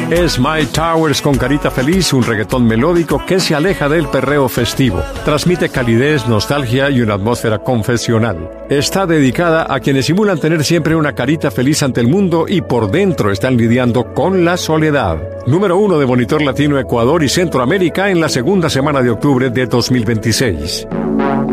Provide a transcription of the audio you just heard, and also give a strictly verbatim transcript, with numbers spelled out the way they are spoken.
Es My Towers con Carita Feliz, un reggaetón melódico que se aleja del perreo festivo. Transmite calidez, nostalgia y una atmósfera confesional. Está dedicada a quienes simulan tener siempre una carita feliz ante el mundo y por dentro están lidiando con la soledad. Número uno de Monitor Latino Ecuador y Centroamérica en la segunda semana de octubre de dos mil veintiséis.